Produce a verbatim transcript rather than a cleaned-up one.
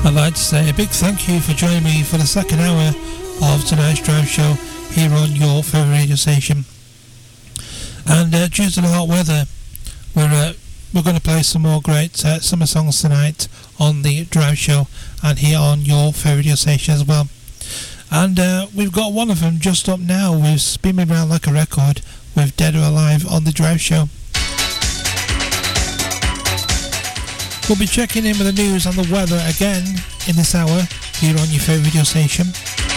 I'd like to say a big thank you for joining me for the second hour of tonight's drive show here on your favourite radio station. And uh, due to the hot weather, we're uh, we're going to play some more great uh, summer songs tonight on the drive show and here on your favourite radio station as well. And uh, we've got one of them just up now with Spin Me Round Like a Record with Dead or Alive on the drive show. We'll be checking in with the news and the weather again in this hour here on your favourite radio station.